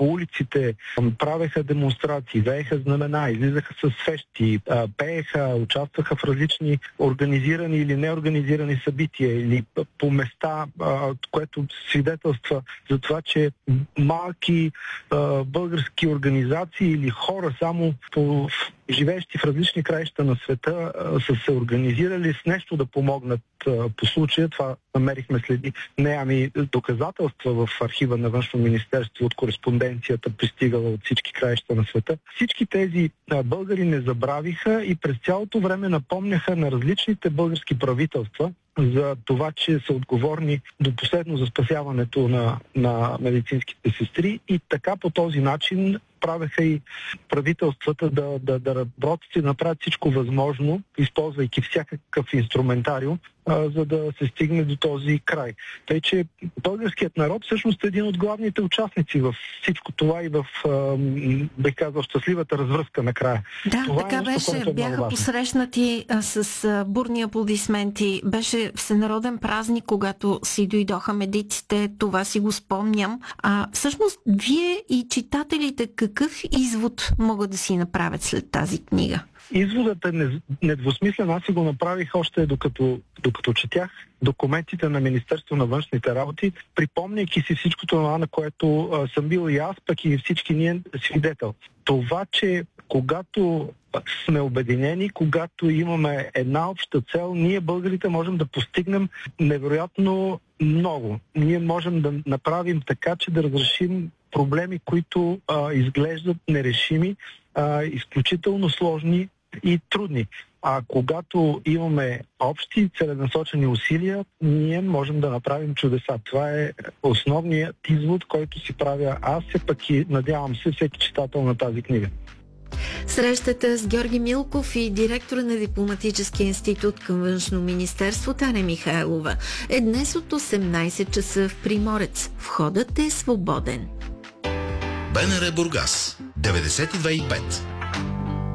по улиците, правеха демонстрации, вееха знамена, излизаха с свещи, пееха, участваха в различни организирани или неорганизирани събития или по места, което свидетелства за това, че малки български организации или хора само живеещи в различни краища на света са се организирали с нещо да помогнат по случая. Това намерихме следи доказателства в архива на Външно министерство от кореспонденцията, пристигала от всички краища на света. Всички тези българи не забравиха и през цялото време напомняха на различните български правителства за това, че са отговорни до последно за спасяването на медицинските сестри и така по този начин правеха и правителствата да работят и да направят всичко възможно, използвайки всякакъв инструментариум, за да се стигне до този край. Тъй, че българският народ всъщност е един от главните участници в всичко това и в, бих казал, щастливата развръзка накрая. Да, това така нещо, беше. Бяха посрещнати с бурни аплодисменти. Беше всенароден празник, когато си дойдоха медиците. Това си го спомням. Всъщност, вие и читателите какъв извод могат да си направят след тази книга? Изводът е недвусмислен. Аз си го направих още докато четях документите на Министерство на външните работи, припомняйки си всичко това, на което съм бил и аз, пък и всички ние свидетел. Това, че когато сме обединени, когато имаме една обща цел, ние българите можем да постигнем невероятно много. Ние можем да направим така, че да разрешим проблеми, които изглеждат нерешими, изключително сложни и трудни. А когато имаме общи целенасочени усилия, ние можем да направим чудеса. Това е основният извод, който си правя аз, пък и надявам се всеки читател на тази книга. Срещата с Георги Милков и директора на Дипломатическия институт към Външно министерство Таня Михайлова е днес от 18 часа в Приморец. Входът е свободен. БНР Бургас 92,5